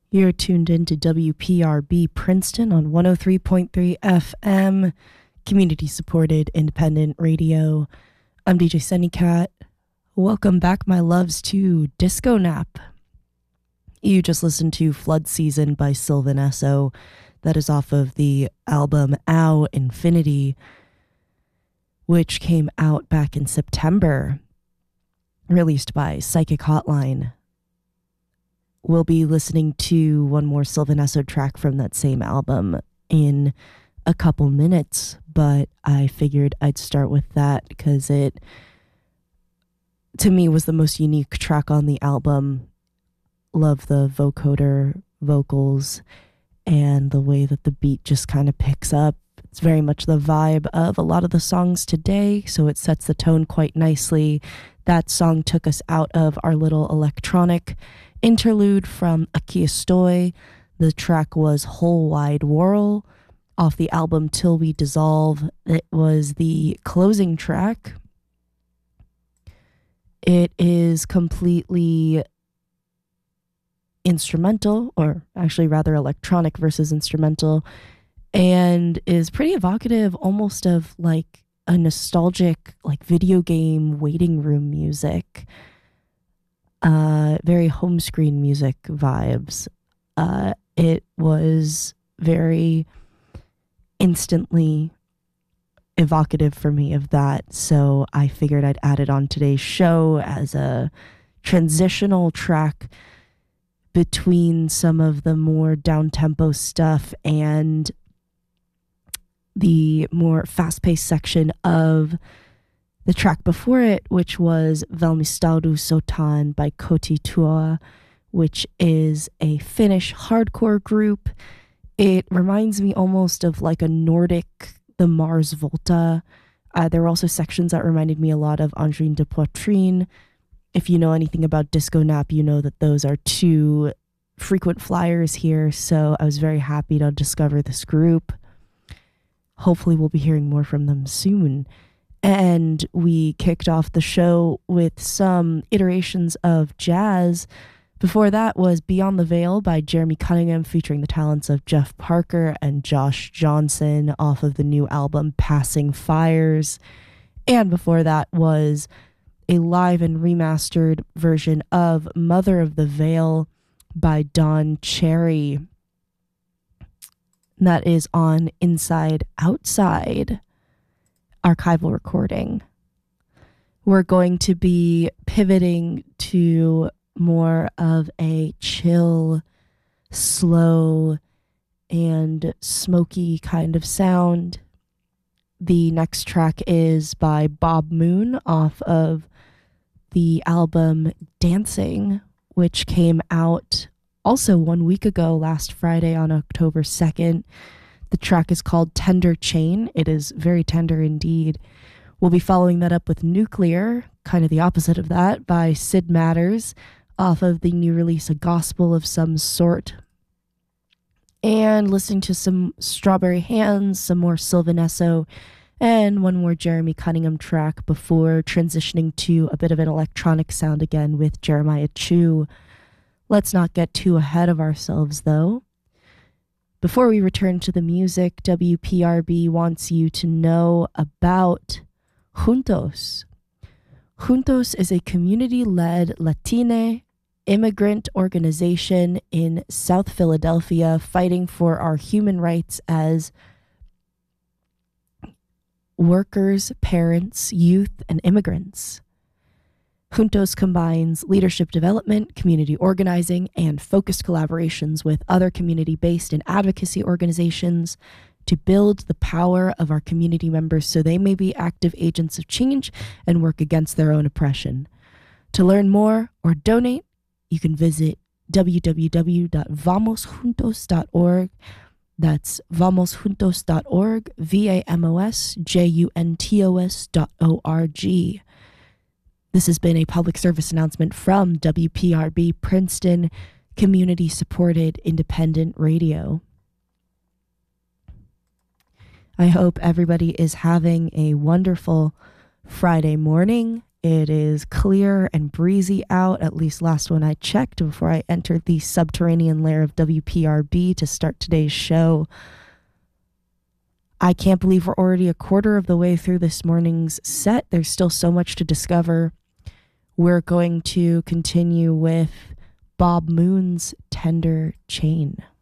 You're tuned in to WPRB Princeton on 103.3 FM, community-supported independent radio. I'm DJ Sunnycat. Welcome back, my loves, to Disco Nap. You just listened to Flood Season by Sylvan Esso. That is off of the album Ow Infinity, which came out back in September, released by Psychic Hotline. We'll be listening to one more Sylvan Esso track from that same album in a couple minutes, but I figured I'd start with that because it, to me, was the most unique track on the album. Love the vocoder vocals and the way that the beat just kind of picks up. It's very much the vibe of a lot of the songs today, so it sets the tone quite nicely. That song took us out of our little electronic interlude from Aquí Estoy. The track was Whole Wide Whirl off the album Till We Dissolve. It was the closing track. It is completely instrumental, or actually rather electronic versus instrumental, and is pretty evocative, almost of like a nostalgic like video game waiting room music. Very home screen music vibes. It was very instantly evocative for me of that, so I figured I'd add it on today's show as a transitional track between some of the more down-tempo stuff and the more fast-paced section of the track before it, which was Valmistaudu Sotan by Koti Tuoa, which is a Finnish hardcore group. It reminds me almost of like a Nordic, the Mars Volta. There were also sections that reminded me a lot of Andrine de Poitrine. If you know anything about Disco Nap, you know that those are two frequent flyers here, so I was very happy to discover this group. Hopefully we'll be hearing more from them soon. And we kicked off the show with some iterations of jazz. Before that was Beyond the Veil by Jeremy Cunningham, featuring the talents of Jeff Parker and Josh Johnson off of the new album Passing Fires. And before that was a live and remastered version of Mother of the Veil by Don Cherry. That is on Inside Outside archival recording. We're going to be pivoting to more of a chill, slow, and smoky kind of sound. The next track is by Bob Moon off of the album Dancing, which came out also 1 week ago, last Friday on October 2nd. The track is called Tender Chain. It is very tender indeed. We'll be following that up with Nuclear, kind of the opposite of that, by Sid Matters, off of the new release A Gospel of Some Sort. And listening to some Strawberry Hands, some more Sylvan Esso, and one more Jeremy Cunningham track before transitioning to a bit of an electronic sound again with Jeremiah Chu. Let's not get too ahead of ourselves, though. Before we return to the music, WPRB wants you to know about Juntos. Juntos is a community-led Latina immigrant organization in South Philadelphia fighting for our human rights as workers, parents, youth, and immigrants. Juntos combines leadership development, community organizing, and focused collaborations with other community-based and advocacy organizations to build the power of our community members so they may be active agents of change and work against their own oppression. To learn more or donate, you can visit www.vamosjuntos.org. That's vamosjuntos.org, VAMOSJUNTOS.org. This has been a public service announcement from WPRB Princeton, community-supported independent radio. I hope everybody is having a wonderful Friday morning It is clear and breezy out, at least last when I checked before I entered the subterranean lair of WPRB to start today's show. I can't believe we're already a quarter of the way through this morning's set. There's still so much to discover. We're going to continue with Bob Moon's Tender Chain.